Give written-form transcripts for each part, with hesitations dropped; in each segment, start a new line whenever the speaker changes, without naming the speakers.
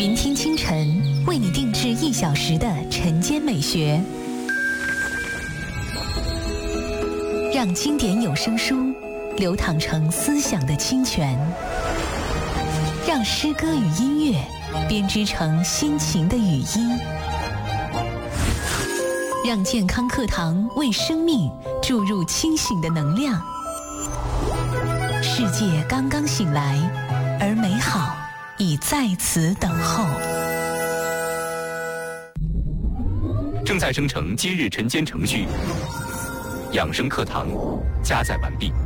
云听清晨为你定制1小时的晨间美学，让经典有声书流淌成思想的清泉，让诗歌与音乐编织成心情的语音，让健康课堂为生命注入清醒的能量。世界刚刚醒来，而美好已在此等候。
正在生成今日晨间程序，养生课堂加载完毕。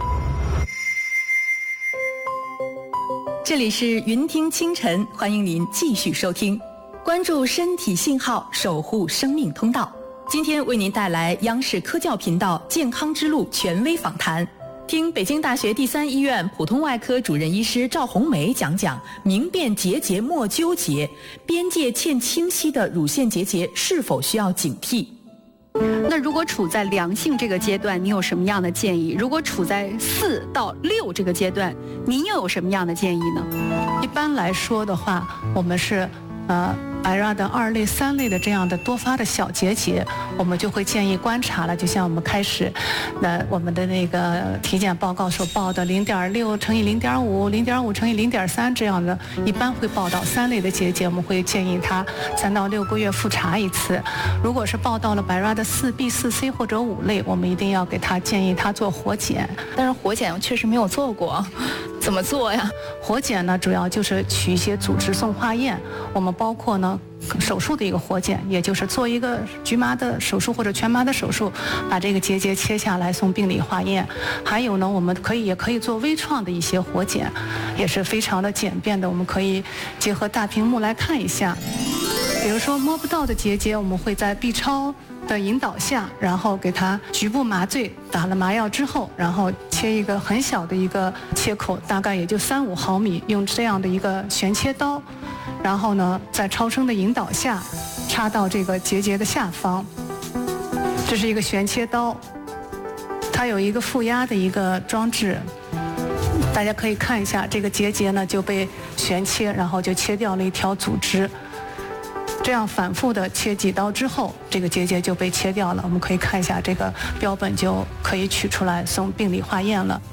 这里是云听清晨，欢迎您继续收听，关注身体信号，守护生命通道。今天为您带来央视科教频道健康之路权威访谈，听北京大学第3医院普通外科主任医师赵红梅讲讲明辨结节莫纠结，边界欠清晰的乳腺结节是否需要警惕。
那如果处在良性这个阶段，你有什么样的建议？如果处在4到6这个阶段，您又有什么样的建议呢？
一般来说的话，我们是白rad的2类、3类的这样的多发的小结节，我们就会建议观察了。就像我们开始，我们的那个体检报告所报的0.6乘以0.5、0.5乘以0.3这样的，一般会报到3类的结节，我们会建议他3到6个月复查一次。如果是报到了白rad的4B、4C 或者5类，我们一定要给他建议他做活检。
但是活检我确实没有做过，怎么做呀？
活检呢，主要就是取一些组织送化验，我们包括呢手术的一个活检，也就是做一个局麻的手术或者全麻的手术，把这个结节切下来送病理化验。还有呢，我们也可以做微创的一些活检，也是非常的简便的，我们可以结合大屏幕来看一下。比如说摸不到的结节，我们会在 B 超的引导下，然后给它局部麻醉，打了麻药之后，然后切一个很小的一个切口，大概也就3-5毫米，用这样的一个旋切刀，然后呢在超声的引导下插到这个结节的下方。这是一个旋切刀，它有一个负压的一个装置，大家可以看一下，这个结节呢就被旋切，然后就切掉了一条组织。这样反复的切几刀之后，这个结节就被切掉了。我们可以看一下这个标本，就可以取出来送病理化验了。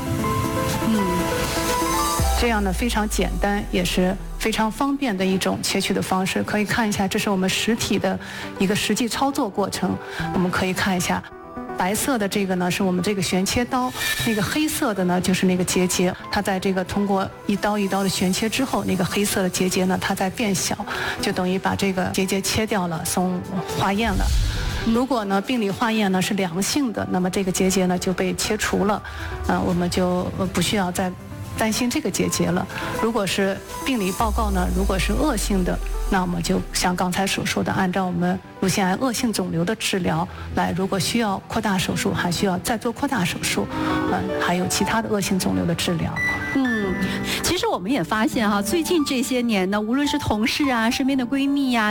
这样呢非常简单，也是非常方便的一种切取的方式。可以看一下，这是我们实体的一个实际操作过程。我们可以看一下，白色的这个呢是我们这个旋切刀，那个黑色的呢就是那个结节，它在这个通过一刀一刀的旋切之后，那个黑色的结节呢它在变小，就等于把这个结节切掉了，送化验了。如果呢病理化验呢是良性的，那么这个结节呢就被切除了，我们就不需要再担心这个结节了。如果是病理报告呢，如果是恶性的，那我们就像刚才所说的，按照我们乳腺癌恶性肿瘤的治疗来，如果需要扩大手术，还需要再做扩大手术，还有其他的恶性肿瘤的治疗。
其实我们也发现哈，最近这些年呢，无论是同事啊、身边的闺蜜呀、